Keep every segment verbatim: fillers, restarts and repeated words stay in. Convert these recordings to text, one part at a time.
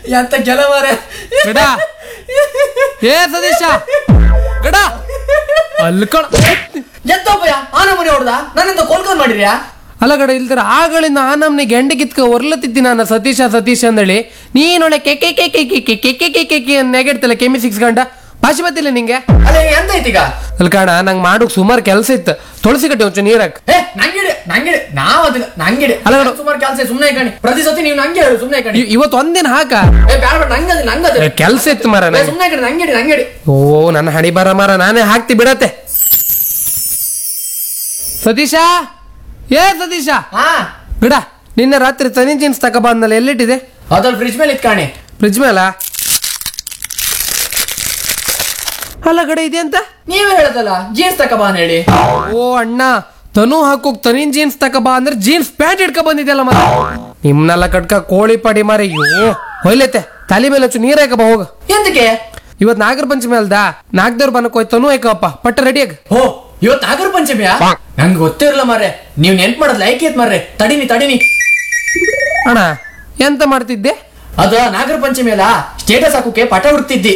ಎಂತ ಕೆಲವರೆ ಗಡ ಏ ಸತೀಶ ಗಡ ಅಲ್ಕಣ ಎಂತಪ್ಪಯ್ಯ ಆನ ಮನೆ ಹೊಡ್ದ ನನ್ನಿಂದ ಕೋಲ್ಕೊಂಡ್ ಮಾಡಿರ್ಯಾ ಅಲ್ಲ ಗಡ ಇಲ್ದಿರ ಆಗಳಿಂದ ಆ ನಮ್ನಿ ಗೆಂಡೆ ಕಿತ್ಕ ಒರ್ಲತ್ತಿದ್ದಿ ನಾನು Satish Satish ಅಂದಳಿ ನೀನೊಳ್ಳೆ K K K K K K K K K K K ನೆಗೆಡ್ತಲ್ಲ ಕೆಮ್ಮಿ six ಗಂಟ ಭಾಷೆ ಬತ್ತಿಲ್ಲ ನಿಂಗೆ ಅಲ್ಲ ಎಂತ ಐತೀಗ ಅಲ್ಲಿ ಕಾಣ ನಂಗೆ ಮಾಡೋಕ್ ಸುಮಾರು ಕೆಲಸ ಇತ್ತು ತುಳಸಿ ಕಟ್ಟಿ ಒಂಚೂರು ನೀರಾಕ್ ಏ ನಂಗಿಡೆ ನಂಗಿಡೆ ನಾವ್ ಅದಿಲ್ಲ ನಂಗಿಡೆ ಅಲ್ಲ ನೋಡು. ಸುಮಾರು ಕೆಲಸ ಸುಮ್ನೆ ಕಣಿ ಪ್ರತಿ ಸತಿ ನೀವು ನಂಗೆ ಹೇಳು ಸುಮ್ನೆ ಕಣಿ ಇವತ್ತು ಒಂದಿನ ಹಾಕ ಏ ಬ್ಯಾಡ ಬೇಡ ನಂಗದ ನಂಗದ ಕೆಲಸ ಇತ್ತು ಮರ ನಂಗೆ. ಸುಮ್ನೆ ಕಣಿ ನಂಗಿಡೆ ನಂಗಿಡೆ ಓ ನನ್ನ ಹಣಿ ಬರ ಮರ ನಾನೇ ಹಾಕ್ತಿ ಬಿಡತ್ತೆ ಸತೀಶ ಏ ಸತೀಶ ಹಾ ಬಿಡ ನಿನ್ನೆ ರಾತ್ರಿ ತನಿ ಜೀನ್ಸ್ ತಕ ಬಂದಲ್ಲ ಎಲ್ಲಿಟ್ಟಿದೆ ಅದ್ರಲ್ಲಿ ಫ್ರಿಜ್ ಮೇಲೆ ಇತ್ ಕಾಣಿ ಫ್ರಿಜ್ ಮೇಲ ಅಲ್ಲ ಗಡ ಇದೆ ಅಂತ ನೀವೇ ಹೇಳದಲ್ಲ ಜೀನ್ಸ್ ತಕ ಬಾ ಅಂತ ಹೇಳಿ ಓ ಅಣ್ಣ ತನು ಹಾಕೋಕ್ ತನಿನ್ ಜೀನ್ಸ್ ತಕ ಬಾ ಅಂದ್ರೆ ಜೀನ್ಸ್ ಪ್ಯಾಂಟ್ ಇಟ್ಕ ಬಂದಿದ್ಯಲ್ಲ ಮರ ನಿಮ್ನೆಲ್ಲ ಕಟ್ಕ ಕೋಳಿ ಪಡಿ ಮಾರ ಅಯ್ಯೋ ಹೊಯ್ಲೈತೆ ತಲೆ ಮೇಲೆ ಹಚ್ಚು ನೀರ್ ಹಾಕ ಬಾ ಹೋಗ ಎಂತಕ್ಕೆ ಇವತ್ ನಾಗರ ಪಂಚಮಿ ಅಲ್ದಾ ನಾಗದೇವ್ರ ಬನಕ್ ಹೋಯ್ತು ತನು ಹಾಕಪ್ಪ ಪಟ್ಟ ರೆಡಿಯಾಗ ಓ ಇವತ್ ನಾಗರ ಪಂಚಮಿಯಾ ನಂಗೆ ಗೊತ್ತೇ ಇರಲ್ಲ ಮಾರ್ರೆ ನೀವ್ ನೆನ್ಪ್ ಮಾಡೋದ್ ಲೈಕ್ ಐತ್ ಮಾರ್ರೆ ತಡಿನಿ ತಡಿನಿ ಅಣ್ಣ ಎಂತ ಮಾಡ್ತಿದ್ದೆ ಅದ ನಾಗರ ಪಂಚಮಿ ಅಲ್ಲ ಸ್ಟೇಟಸ್ ಹಾಕೋಕೆ ಪಟ ಹುಡ್ತಿದ್ದಿ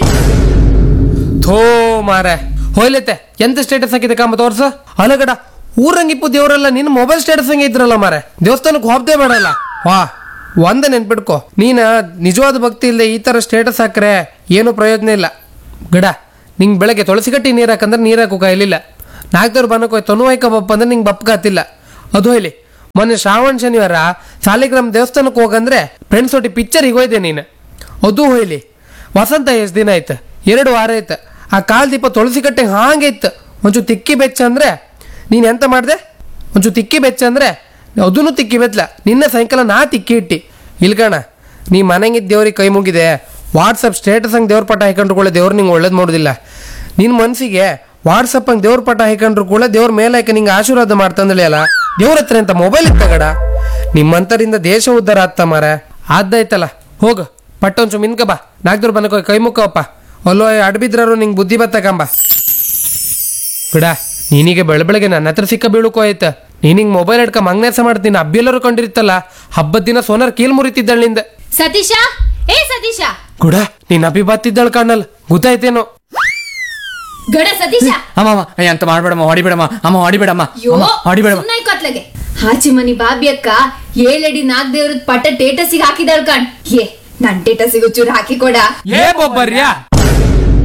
ಥೋ ಮಾರೆ ಹೋಯ್ಲೈತೆ ಎಂತ ಸ್ಟೇಟಸ್ ಹಾಕಿದೆ ಕಾಮ ತೋರ್ಸ ಅಲಗಡ ಊರಂಗಿಪ್ಪು ದೇವರೆಲ್ಲ ನಿನ್ನ ಮೊಬೈಲ್ ಸ್ಟೇಟಸ್ ಹಂಗೆ ಇದ್ರಲ್ಲ ಮಾರೆ ದೇವಸ್ಥಾನಕ್ಕೆ ಹೋಗ್ದೇ ಬೇಡಲ್ಲ ವಾ ಒಂದ ನೆನ್ಪಿಡ್ಕೊ ನೀನ ನಿಜವಾದ ಭಕ್ತಿ ಇಲ್ಲದೆ ಈ ತರ ಸ್ಟೇಟಸ್ ಹಾಕ್ರೆ ಏನು ಪ್ರಯೋಜನ ಇಲ್ಲ ಗಡ ನಿಂಗೆ ಬೆಳಗ್ಗೆ ತುಳಸಿ ಕಟ್ಟಿ ನೀರ್ ಹಾಕಂದ್ರೆ ನೀರ್ ಹಾಕೋ ಕಾಯಿಲಿಲ್ಲ ನಾಲ್ಕದವ್ರು ಬನ್ನಕ್ ಹೋಯ್ ತನು ಹೋಯ್ಕ ಬಪ್ಪ ಅಂದ್ರೆ ನಿಂಗೆ ಬಪ್ಪಗಾತಿಲ್ಲ ಅದು ಹೋಯ್ಲಿ ಮೊನ್ನೆ ಶ್ರಾವಣ ಶನಿವಾರ ಸಾಲಿಗ್ರಾಮ್ ದೇವಸ್ಥಾನಕ್ಕೆ ಹೋಗಂದ್ರೆ ಫ್ರೆಂಡ್ಸ್ ಒಟ್ಟಿ ಪಿಕ್ಚರಿಗೆ ಹೋಯ್ದೆ ನೀನು ಅದು ಹೋಯ್ಲಿ ವಸಂತ ಎಷ್ಟು ದಿನ ಆಯ್ತು ಎರಡು ವಾರ ಆಯ್ತು ಆ ಕಾಲ್ ದೀಪ ತುಳಸಿ ಕಟ್ಟೆ ಹಾಂಗೆ ಇತ್ತು ಒಂಚೂರು ತಿಕ್ಕಿ ಬೆಚ್ಚ ಅಂದ್ರೆ ನೀನು ಎಂತ ಮಾಡಿದೆ ಒಂಚೂರು ತಿಕ್ಕಿ ಬೆಚ್ಚ ಅಂದ್ರೆ ಅದೂ ತಿಕ್ಕಿ ಬೆಚ್ಚಲ ನಿನ್ನೆ ಸಾಯಂಕಾಲ ನಾ ತಿಕ್ಕಿ ಇಟ್ಟಿ ಇಲ್ಕಣ ನೀ ಮನೆಗಿದ್ದ ದೇವ್ರಿಗೆ ಕೈ ಮುಗಿದೆ ವಾಟ್ಸಪ್ ಸ್ಟೇಟಸ್ ಹಂಗೆ ದೇವ್ರ ಪಟ ಹಾಕೊಂಡ್ರು ಕೂಡ ದೇವ್ರು ನಿಂಗೆ ಒಳ್ಳೇದು ಮಾಡೋದಿಲ್ಲ ನಿನ್ನ ಮನಸ್ಸಿಗೆ ವಾಟ್ಸಪ್ ಹಂಗೆ ದೇವ್ರ ಪಟ ಹಾಕೊಂಡ್ರು ಕೂಡ ದೇವ್ರ ಮೇಲೆ ಹಾಕಿ ನಿಂಗೆ ಆಶೀರ್ವಾದ ಮಾಡ್ತಂದಳಿ ಅಲ್ಲ ದೇವ್ರ ಹತ್ರ ಅಂತ ಮೊಬೈಲ್ ಇತ್ತಗಡ ನಿಮ್ಮಂತರಿಂದ ದೇಶ ಉದ್ಧಾರ ಆಗ್ತ ಮಾರ ಆದ್ದಾಯ್ತಲ್ಲ ಹೋಗು ಪಟ್ಟ ಒಂಚು ಮಿನ್ಕ ಬಾ ನಾಲ್ಕದವ್ರು ಬನ್ನಕ ಕೈ ಮುಕ್ಕವಪ್ಪ ಅಲ್ಲೋ ಅಡ್ಬಿದ್ರಾರು ನಿಂಗೆ ಬುದ್ಧಿ ಬತ್ತಕಂಬ ಬಿಡ ನೀನಿಗೆ ಬೆಳ ಬೆಳಗ್ಗೆ ನನ್ನ ಹತ್ರ ಸಿಕ್ಕ ಬೀಳುಕೋ ಆಯ್ತ ನೀನಿಂಗ್ ಮೊಬೈಲ್ ಹಿಡ್ಕ ಮಂಗ್ನಾಸ ಮಾಡ್ತೀನಿ ಅಬ್ಬಿಯಲ್ಲರೂ ಕಂಡಿರುತ್ತಲ್ಲ ಹಬ್ಬದ ದಿನ ಸೋನಾರ್ ಕೀಲ್ ಮುರಿತಿದ್ದಳಿಂದ ಸತೀಶ ಏ ಸತೀಶ ಗುಡ ನೀನ್ ಅಬ್ಬಿ ಬತ್ತಿದ್ದಳ ಕಾಣಲ್ ಗೊತ್ತಾಯ್ತೇನೋ ಗಡ ಸತೀಶ ಅಮ್ಮ ಅಮ್ಮ ಅಂತ ಮಾಡ್ಬೇಡಮ್ಮ ಹೊಡಿಬೇಡಮ್ಮ ಅಮ್ಮ ಹೊಡಿಬೇಡಮ್ಮ ಅಮ್ಮ ಹೊಡಿಬೇಡಮ್ಮ ಸುಮ್ನೆ ಕೊತ್ಲಗೆ ಹಾಚಿ ಮನಿ ಬಾಬಿ ಅಕ್ಕ ಏಳಡಿ ನಾಗ್ ದೇವ್ರದ್ ಪಟ್ಟ ಟೇಟಸಿಗೆ ಹಾಕಿದಾಳ್ ಕಣ್ ಏ ನನ್ ಟೇಟಸಿಗೆ ಚೂರು ಹಾಕಿ ಕೊಡ ಏ ಬೊಬ್ಬರ್ಯಾ